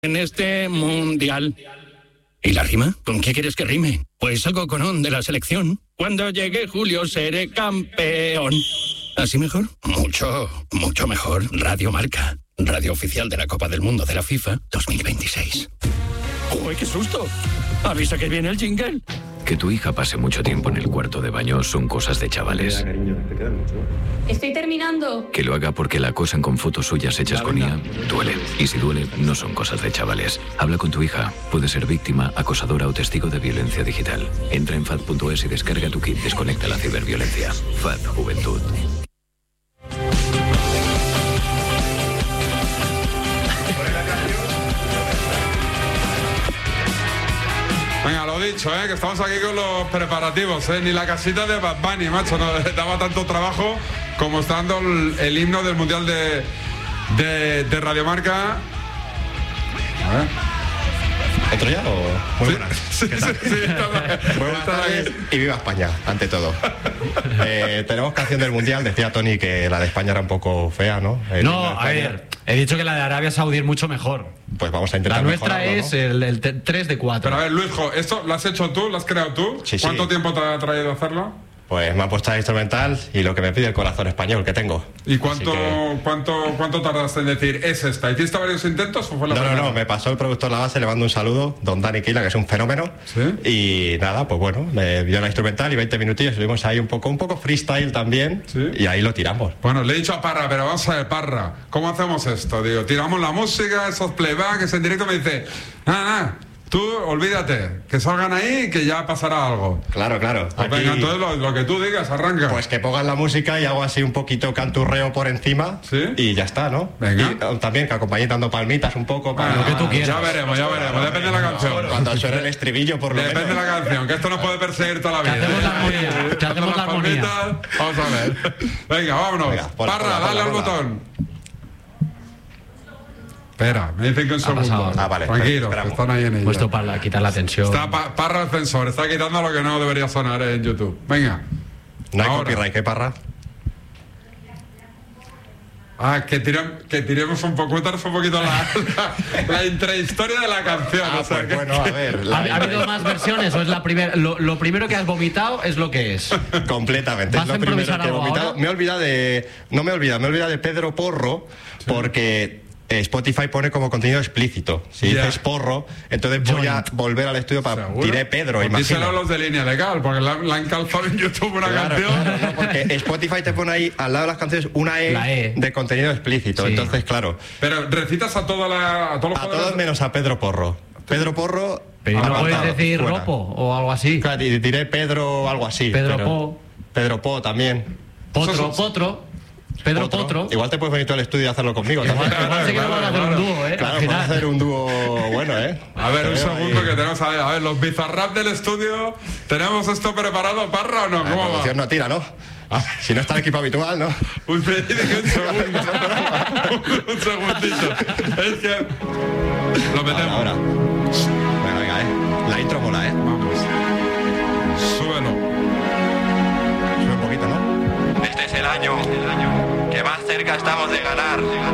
en este mundial. ¿Y la rima? ¿Con qué quieres que rime? Pues algo con on de la selección. Cuando llegue julio seré campeón. ¿Así mejor? Mucho, mucho mejor. Radio Marca, radio oficial de la Copa del Mundo de la FIFA 2026. ¡Uy, qué susto! Avisa que viene el jingle. Que tu hija pase mucho tiempo en el cuarto de baño son cosas de chavales. Estoy terminando. Que lo haga porque la acosan con fotos suyas hechas con IA, duele. Y si duele, no son cosas de chavales. Habla con tu hija. Puede ser víctima, acosadora o testigo de violencia digital. Entra en FAD.es y descarga tu kit Desconecta la ciberviolencia. FAD Juventud. Venga, lo dicho, que estamos aquí con los preparativos, Ni la casita de Bad Bunny, macho, no daba tanto trabajo como está dando el himno del Mundial de Radio Marca. A ver. ¿Otro ya o...? Muy buenas. Sí, Muy buenas tardes y viva España, ante todo. Tenemos canción del Mundial, decía Tony que la de España era un poco fea, ¿no? No, a ver, he dicho que la de Arabia Saudí es mucho mejor. Pues vamos a intentar La nuestra mejorarlo, es ¿no? el 3 de 4. Pero a ver, Luisjo, ¿esto lo has hecho tú? ¿Lo has creado tú? Sí, sí. ¿Cuánto tiempo te ha traído hacerlo? Pues me han puesto a instrumental y lo que me pide el corazón español que tengo. ¿Y Así que- cuánto tardaste en decir es esta? ¿Hiciste varios intentos o fue la primera? No, me pasó el productor La Base, le mando un saludo, don Dani Quila, que es un fenómeno. ¿Sí? Y nada, pues bueno, me dio la instrumental y 20 minutillos, estuvimos ahí un poco freestyle también, ¿Sí? y ahí lo tiramos. Bueno, le he dicho a Parra, pero vamos a ver, Parra, ¿cómo hacemos esto? Digo, tiramos la música, esos playbacks en directo, me dice, nada, tú olvídate, que salgan ahí y que ya pasará algo. Claro. Pues Aquí- venga, entonces lo que tú digas, arranca. Pues que pongan la música y hago así un poquito canturreo por encima, ¿Sí? y ya está, ¿no? Venga. Y también que acompañe dando palmitas un poco para lo que tú quieras. Ya veremos, depende de la canción. Cuando suene el estribillo, por lo Depende de menos. la canción, que esto no puede perseguir toda la vida. hacemos la armonía, que hacemos Las la armonía. palmitas, vamos a ver. Venga, vámonos. Venga, ponla, Parra, ponla, dale al ponla. botón. Espera, me dicen que un segundo. pasado. Ah, vale, Tranquilo, que esperamos. están ahí en ello. Puesto para quitar la tensión. Está Parra el censor, está quitando lo que no debería sonar en YouTube. Venga. No hay Ahora. copyright, ¿qué Parra? Que tiremos un poco, cuéntanos un poquito la intrahistoria de la canción. o sea, Pues que- bueno, a ver. ¿Ha habido más versiones o es la primera? Lo primero que has vomitado es lo que es. Completamente. ¿Vas Es a lo primero improvisar que he algo vomitado. ahora? Me he olvidado de. No me he olvidado, me he olvidado de Pedro Porro, porque Spotify pone como contenido explícito. Si Ya. dices porro, entonces voy a volver al estudio para. ¿Seguro? Tiré Pedro, Pues díselo a imagino. los de línea legal, porque la han calzado en YouTube una canción. No, porque Spotify te pone ahí al lado de las canciones una La E. de contenido explícito. Sí. Entonces, claro, Pero recitas a todos los a todos jugadores. menos a Pedro Porro. Pedro Porro. Pero no apartado, puedes decir fuera. Ropo o algo así. Claro, y diré Pedro algo así. Pedro pero- Po. Pedro Po también. Potro. Pedro Potro. Igual te puedes venir tú al estudio y hacerlo conmigo también. Igual sí que vamos a hacer un dúo, Claro, Al final. vamos a hacer un dúo bueno, A ver, un Te veo segundo ahí. que tenemos a ver, los bizarrap del estudio. ¿Tenemos esto preparado, Parra, o no? La ¿Cómo va? producción no tira, ¿no? Si no está el equipo habitual, ¿no? Uy, me dice que un segundo. Un segundito. Es que lo metemos. Ahora. Venga, La intro mola, Vamos. Súbelo. Sube un poquito, ¿no? Este es el año que más cerca estamos de ganar.